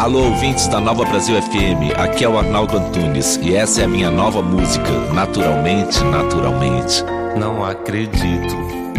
Alô, ouvintes da Nova Brasil FM, aqui é o Arnaldo Antunes e essa é a minha nova música, Naturalmente, Naturalmente. Não acredito